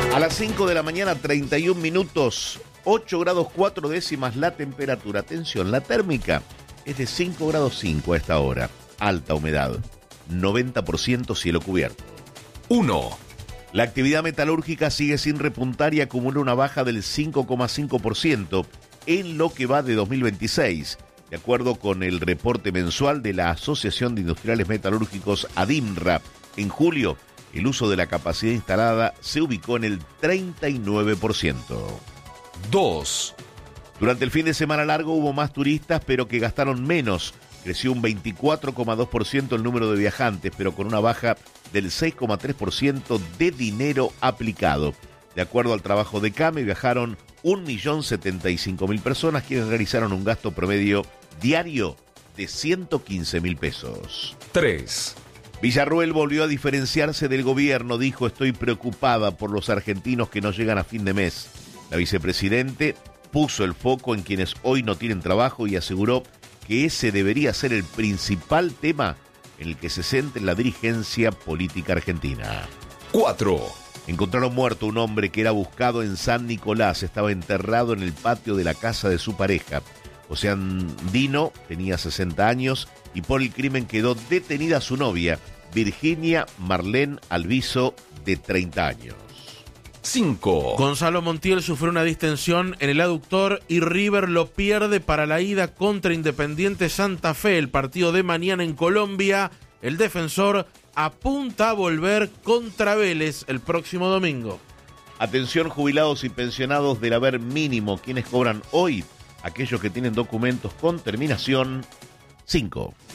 A las 5 de la mañana, 31 minutos, 8 grados 4 décimas la temperatura. Atención, la térmica es de 5 grados 5 a esta hora. Alta humedad, 90% cielo cubierto. 1. La actividad metalúrgica sigue sin repuntar y acumula una baja del 5,5% en lo que va de 2026. De acuerdo con el reporte mensual de la Asociación de Industriales Metalúrgicos ADIMRA, en julio el uso de la capacidad instalada se ubicó en el 39%. 2. Durante el fin de semana largo hubo más turistas, pero que gastaron menos. Creció un 24,2% el número de viajantes, pero con una baja del 6,3% de dinero aplicado. De acuerdo al trabajo de CAME, viajaron 1.075.000 personas, quienes realizaron un gasto promedio diario de 115.000 pesos. 3. Villarruel volvió a diferenciarse del gobierno, dijo: estoy preocupada por los argentinos que no llegan a fin de mes. La vicepresidente puso el foco en quienes hoy no tienen trabajo y aseguró que ese debería ser el principal tema en el que se centre la dirigencia política argentina. 4. Encontraron muerto un hombre que era buscado en San Nicolás. Estaba enterrado en el patio de la casa de su pareja. José Andino tenía 60 años y por el crimen quedó detenida su novia, Virginia Marlene Alviso, de 30 años. 5. Gonzalo Montiel sufrió una distensión en el aductor y River lo pierde para la ida contra Independiente Santa Fe, el partido de mañana en Colombia. El defensor apunta a volver contra Vélez el próximo domingo. Atención, jubilados y pensionados del haber mínimo, quienes cobran hoy, aquellos que tienen documentos con terminación 5.